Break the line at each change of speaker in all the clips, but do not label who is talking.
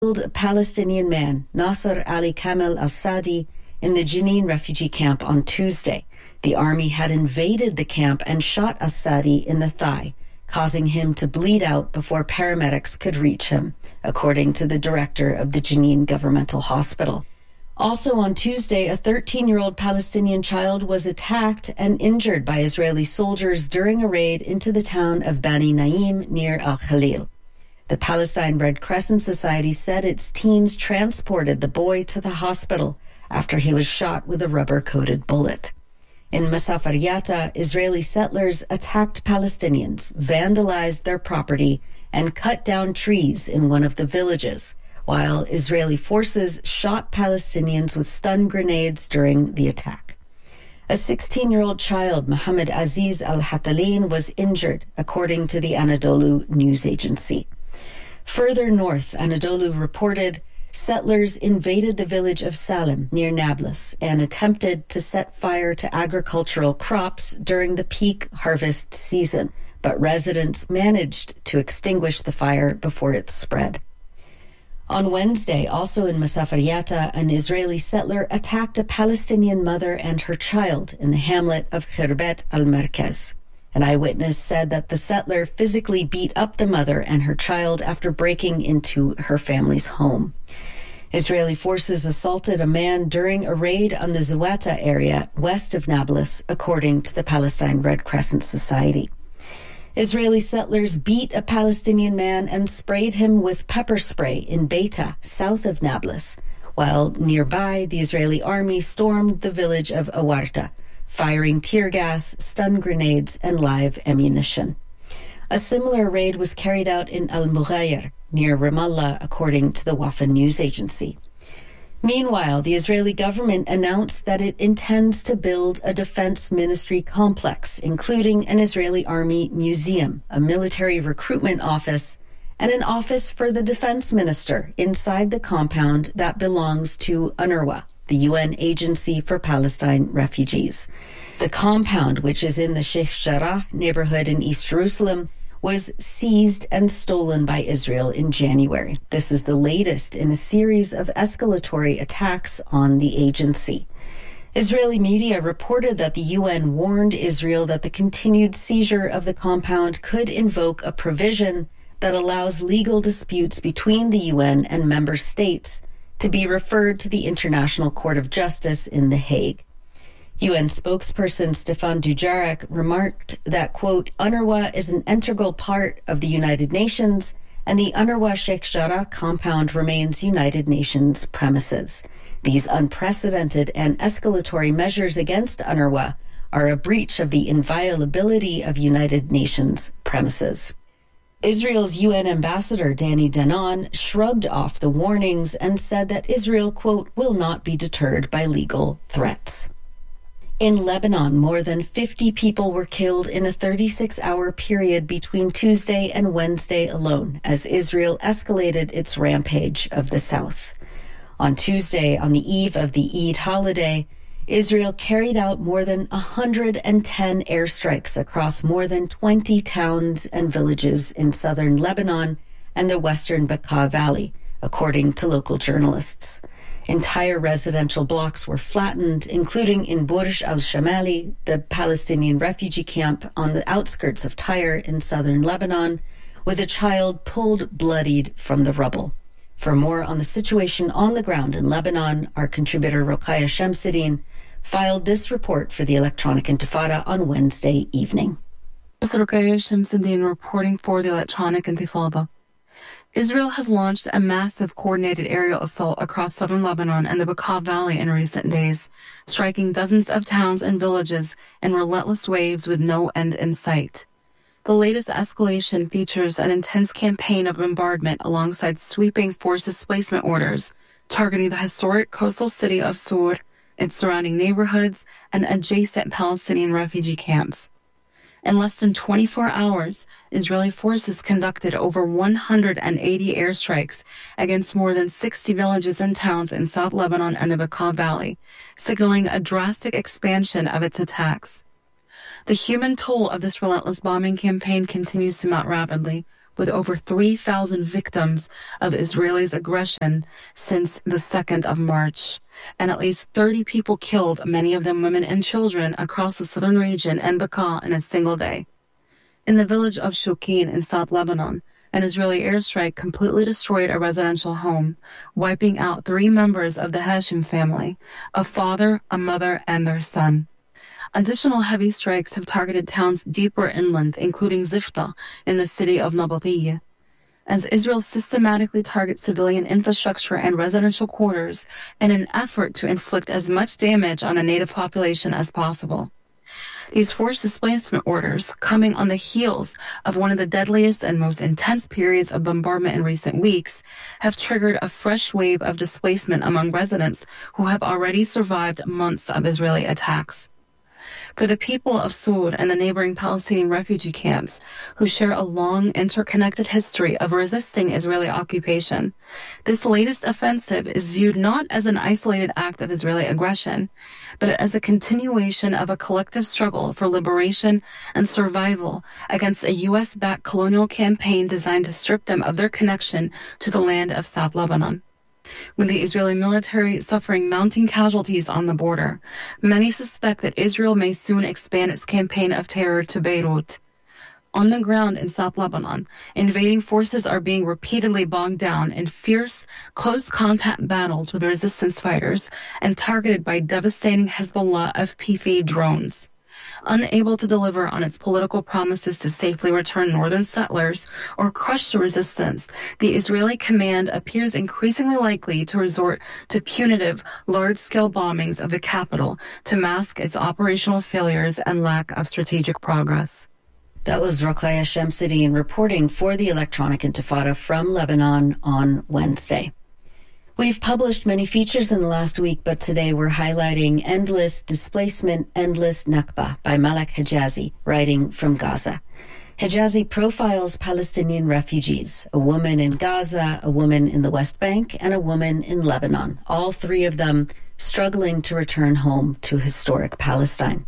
killed a Palestinian man, Nasser Ali Kamel al-Sadi, in the Jenin refugee camp on Tuesday. The army had invaded the camp and shot al-Sadi in the thigh, causing him to bleed out before paramedics could reach him, according to the director of the Jenin Governmental Hospital. Also on Tuesday, a 13-year-old Palestinian child was attacked and injured by Israeli soldiers during a raid into the town of Bani Naim near Al-Khalil. The Palestine Red Crescent Society said its teams transported the boy to the hospital after he was shot with a rubber-coated bullet. In Masafariyata, Israeli settlers attacked Palestinians, vandalized their property, and cut down trees in one of the villages, while Israeli forces shot Palestinians with stun grenades during the attack. A 16-year-old child, Mohammed Aziz al-Hatalin, was injured, according to the Anadolu news agency. Further north, Anadolu reported settlers invaded the village of Salem near Nablus and attempted to set fire to agricultural crops during the peak harvest season, but residents managed to extinguish the fire before it spread. On Wednesday, also in Masafariyata, an Israeli settler attacked a Palestinian mother and her child in the hamlet of Khirbet al-Merkez. An eyewitness said that the settler physically beat up the mother and her child after breaking into her family's home. Israeli forces assaulted a man during a raid on the Zawata area west of Nablus, according to the Palestine Red Crescent Society. Israeli settlers beat a Palestinian man and sprayed him with pepper spray in Beita, south of Nablus, while nearby the Israeli army stormed the village of Awarta, firing tear gas, stun grenades, and live ammunition. A similar raid was carried out in Al-Mughayr, near Ramallah, according to the Wafa news agency. Meanwhile, the Israeli government announced that it intends to build a defense ministry complex, including an Israeli army museum, a military recruitment office, and an office for the defense minister inside the compound that belongs to UNRWA, the UN Agency for Palestine Refugees. The compound, which is in the Sheikh Jarrah neighborhood in East Jerusalem, was seized and stolen by Israel in January. This is the latest in a series of escalatory attacks on the agency. Israeli media reported that the UN warned Israel that the continued seizure of the compound could invoke a provision that allows legal disputes between the UN and member states to be referred to the International Court of Justice in The Hague. UN spokesperson Stefan Dujarric remarked that, quote, UNRWA is an integral part of the United Nations, and the UNRWA Sheikh Jarrah compound remains United Nations premises. These unprecedented and escalatory measures against UNRWA are a breach of the inviolability of United Nations premises. Israel's UN ambassador, Danny Danon, shrugged off the warnings and said that Israel, quote, will not be deterred by legal threats. In Lebanon, more than 50 people were killed in a 36-hour period between Tuesday and Wednesday alone, as Israel escalated its rampage of the south. On Tuesday, on the eve of the Eid holiday, Israel carried out more than 110 airstrikes across more than 20 towns and villages in southern Lebanon and the western Bekaa Valley, according to local journalists. Entire residential blocks were flattened, including in Burj al-Shamali, the Palestinian refugee camp on the outskirts of Tyre in southern Lebanon, with a child pulled bloodied from the rubble. For more on the situation on the ground in Lebanon, our contributor Rokhaya Shamsuddin filed this report for the Electronic Intifada on Wednesday evening.
This is Rokhaya Shamsuddin reporting for the Electronic Intifada. Israel has launched a massive coordinated aerial assault across southern Lebanon and the Bekaa Valley in recent days, striking dozens of towns and villages in relentless waves with no end in sight. The latest escalation features an intense campaign of bombardment alongside sweeping force displacement orders, targeting the historic coastal city of Sur, its surrounding neighborhoods, and adjacent Palestinian refugee camps. In less than 24 hours, Israeli forces conducted over 180 airstrikes against more than 60 villages and towns in South Lebanon and the Bekaa Valley, signaling a drastic expansion of its attacks. The human toll of this relentless bombing campaign continues to mount rapidly, with over 3,000 victims of Israelis' aggression since the 2nd of March, and at least 30 people killed, many of them women and children, across the southern region and Bekaa in a single day. In the village of Shukin in South Lebanon, an Israeli airstrike completely destroyed a residential home, wiping out 3 members of the Hashim family, a father, a mother, and their son. Additional heavy strikes have targeted towns deeper inland, including Zifta in the city of Nabatiyah. As Israel systematically targets civilian infrastructure and residential quarters in an effort to inflict as much damage on a native population as possible. These forced displacement orders, coming on the heels of one of the deadliest and most intense periods of bombardment in recent weeks, have triggered a fresh wave of displacement among residents who have already survived months of Israeli attacks. For the people of Sur and the neighboring Palestinian refugee camps, who share a long, interconnected history of resisting Israeli occupation, this latest offensive is viewed not as an isolated act of Israeli aggression, but as a continuation of a collective struggle for liberation and survival against a U.S.-backed colonial campaign designed to strip them of their connection to the land of South Lebanon. With the Israeli military suffering mounting casualties on the border, many suspect that Israel may soon expand its campaign of terror to Beirut. On the ground in South Lebanon, invading forces are being repeatedly bogged down in fierce, close-contact battles with resistance fighters and targeted by devastating Hezbollah FPV drones. Unable to deliver on its political promises to safely return northern settlers or crush the resistance, the Israeli command appears increasingly likely to resort to punitive, large-scale bombings of the capital to mask its operational failures and lack of strategic progress.
That was Rokhaya Shamsuddin reporting for the Electronic Intifada from Lebanon on Wednesday. We've published many features in the last week, but today we're highlighting Endless Displacement, Endless Nakba by Malak Hijazi, writing from Gaza. Hijazi profiles Palestinian refugees, a woman in Gaza, a woman in the West Bank, and a woman in Lebanon, all 3 of them struggling to return home to historic Palestine.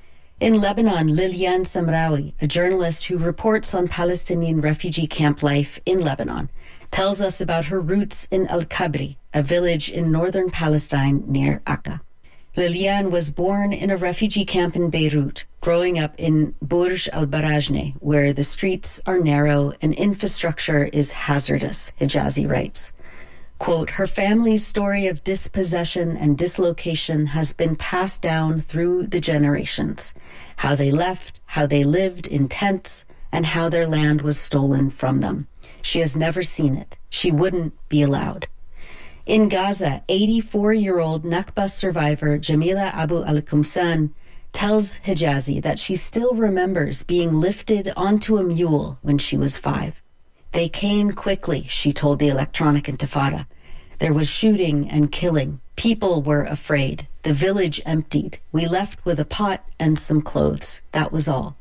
In Lebanon, Liliane Samraoui, a journalist who reports on Palestinian refugee camp life in Lebanon, tells us about her roots in Al-Kabri, a village in northern Palestine near Akka. Liliane was born in a refugee camp in Beirut, growing up in Burj al-Barajne, where the streets are narrow and infrastructure is hazardous, Hijazi writes. Quote, her family's story of dispossession and dislocation has been passed down through the generations. How they left, how they lived in tents, and how their land was stolen from them. She has never seen it. She wouldn't be allowed. In Gaza, 84-year-old Nakba survivor Jamila Abu al-Kumsan tells Hijazi that she still remembers being lifted onto a mule when she was 5. They came quickly, she told the Electronic Intifada. There was shooting and killing. People were afraid. The village emptied. We left with a pot and some clothes. That was all.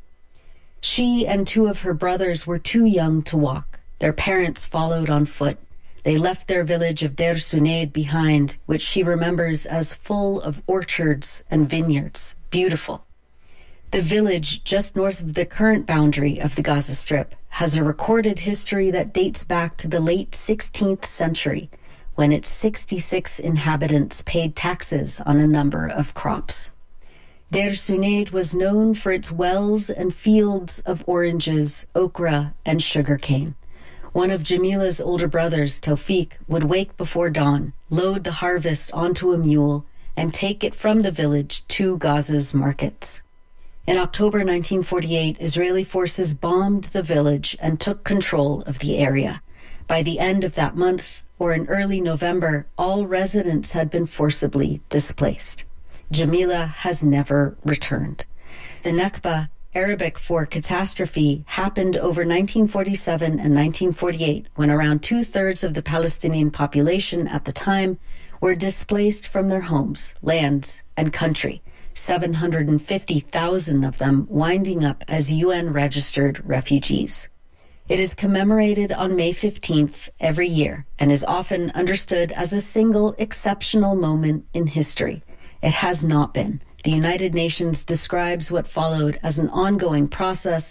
She and 2 of her brothers were too young to walk. Their parents followed on foot. They left their village of Der Sunaid behind, which she remembers as full of orchards and vineyards. Beautiful. The village, just north of the current boundary of the Gaza Strip, has a recorded history that dates back to the late 16th century, when its 66 inhabitants paid taxes on a number of crops. Der Sunaid was known for its wells and fields of oranges, okra, and sugarcane. One of Jamila's older brothers, Tawfiq, would wake before dawn, load the harvest onto a mule, and take it from the village to Gaza's markets. In October 1948, Israeli forces bombed the village and took control of the area. By the end of that month, or in early November, all residents had been forcibly displaced. Jamila has never returned. The Nakba, Arabic for catastrophe, happened over 1947 and 1948, when around 2/3 of the Palestinian population at the time were displaced from their homes, lands, and country, 750,000 of them winding up as UN-registered refugees. It is commemorated on May 15th every year and is often understood as a single exceptional moment in history. It has not been. The United Nations describes what followed as an ongoing process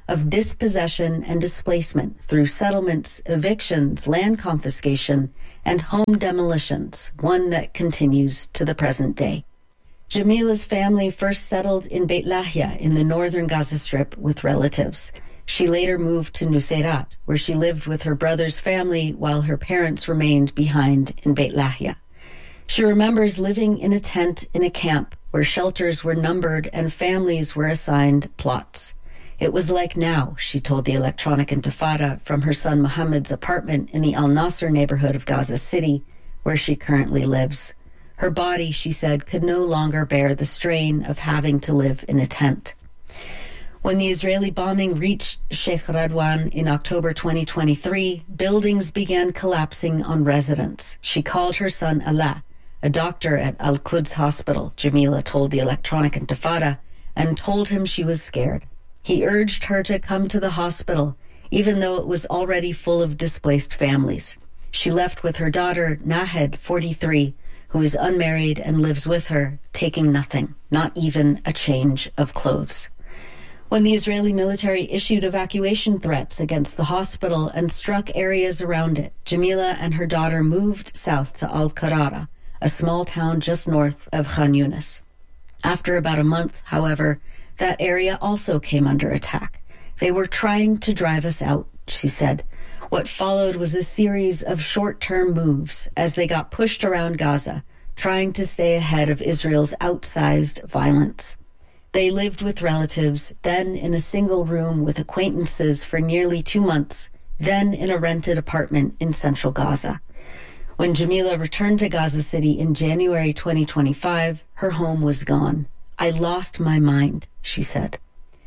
of dispossession and displacement through settlements, evictions, land confiscation, and home demolitions, one that continues to the present day. Jamila's family first settled in Beit Lahia in the northern Gaza Strip with relatives. She later moved to Nuseirat, where she lived with her brother's family while her parents remained behind in Beit Lahia. She remembers living in a tent in a camp where shelters were numbered and families were assigned plots. It was like now, she told the Electronic Intifada from her son Mohammed's apartment in the Al Nasser neighborhood of Gaza City, where she currently lives. Her body, she said, could no longer bear the strain of having to live in a tent. When the Israeli bombing reached Sheikh Radwan in October 2023, buildings began collapsing on residents. She called her son Alaa, a doctor at Al-Quds Hospital, Jamila told the Electronic Intifada, and told him she was scared. He urged her to come to the hospital, even though it was already full of displaced families. She left with her daughter, Nahed, 43, who is unmarried and lives with her, taking nothing, not even a change of clothes. When the Israeli military issued evacuation threats against the hospital and struck areas around it, Jamila and her daughter moved south to Al-Qarara, a small town just north of Khan Yunis. After about a month, however, that area also came under attack. They were trying to drive us out, she said. What followed was a series of short-term moves as they got pushed around Gaza, trying to stay ahead of Israel's outsized violence. They lived with relatives, then in a single room with acquaintances for nearly 2 months, then in a rented apartment in central Gaza. When Jamila returned to Gaza City in January 2025, her home was gone. I lost my mind, she said.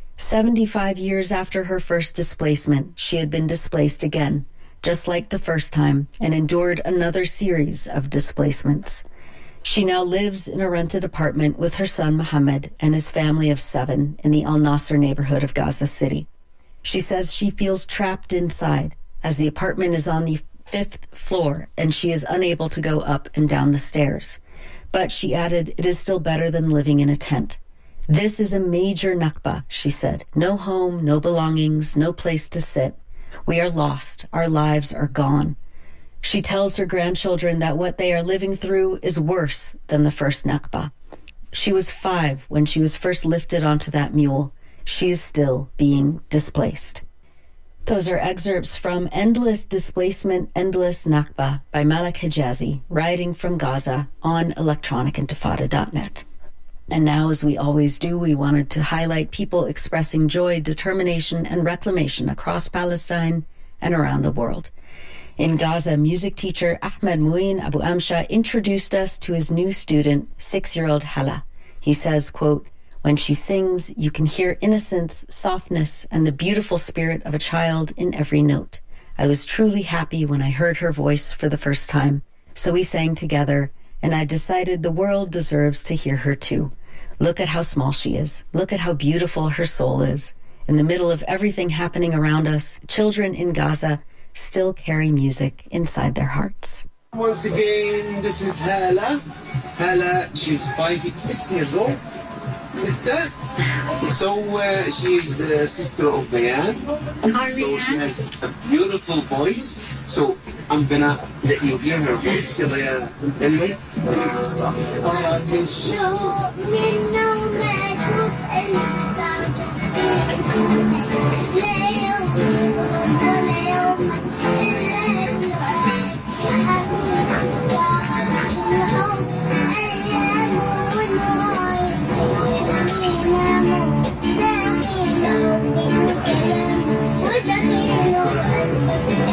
75 years after her first displacement, she had been displaced again, just like the first time, and endured another series of displacements. She now lives in a rented apartment with her son Mohammed and his family of 7 in the Al Nasser neighborhood of Gaza City. She says she feels trapped inside, as the apartment is on the 5th floor and she is unable to go up and down the stairs. But she added, it is still better than living in a tent. This is a major Nakba, she said. No home, no belongings, no place to sit. We are lost. Our lives are gone. She tells her grandchildren that what they are living through is worse than the first Nakba. She was 5 when she was first lifted onto that mule. She is still being displaced. Those are excerpts from Endless Displacement, Endless Nakba by Malak Hijazi, writing from Gaza on electronicintifada.net. And now, as we always do, we wanted to highlight people expressing joy, determination, and reclamation across Palestine and around the world. In Gaza, music teacher Ahmed Mouin Abu Amsha introduced us to his new student, 6-year-old Hala. He says, quote, when she sings, you can hear innocence, softness, and the beautiful spirit of a child in every note. I was truly happy when I heard her voice for the first time. So we sang together, and I decided the world deserves to hear her too. Look at how small she is. Look at how beautiful her soul is. In the middle of everything happening around us, children in Gaza still carry music inside their hearts.
Once again, this is Hala. Hala, she's 6 years old. Sitta. So she's a sister of Bayan. So she has a beautiful voice. So I'm gonna let you hear her voice. Anyway.